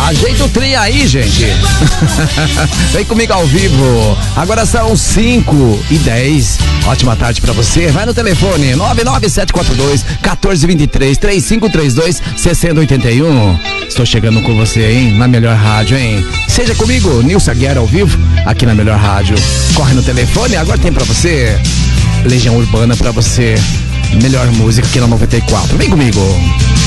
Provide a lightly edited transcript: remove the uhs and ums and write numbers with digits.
Ajeita o trem aí, gente. Vem comigo ao vivo. Agora são 5h10. Ótima tarde pra você. Vai no telefone 99742-1423, 3532-6081. Estou chegando com você, hein? Na melhor rádio, hein? Seja comigo, Nilson Aguiar ao vivo, aqui na melhor rádio. Corre no telefone, agora tem pra você Legião Urbana pra você. Melhor música aqui na 94. Vem comigo.